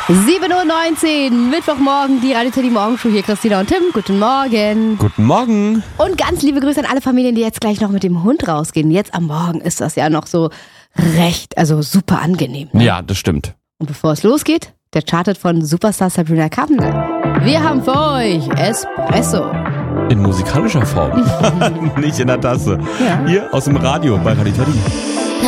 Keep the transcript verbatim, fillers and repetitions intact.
sieben Uhr neunzehn, Mittwochmorgen, die Radio Teddy Morgenshow. Hier Christina und Tim. Guten Morgen. Guten Morgen. Und ganz liebe Grüße an alle Familien, die jetzt gleich noch mit dem Hund rausgehen. Jetzt am Morgen ist das ja noch so recht, also super angenehm. Ne? Ja, das stimmt. Und bevor es losgeht, der Chartet von Superstar Sabrina Carpenter. Wir haben für euch Espresso. In musikalischer Form. Nicht in der Tasse. Ja. Hier aus dem Radio bei Radio Teddy.